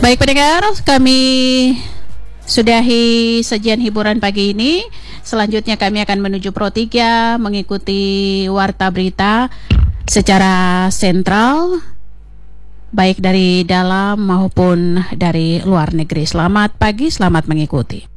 Baik pendengar, kami sudahi sajian hiburan pagi ini. Selanjutnya kami akan menuju Pro 3 mengikuti warta berita secara sentral, baik dari dalam maupun dari luar negeri. Selamat pagi, selamat mengikuti.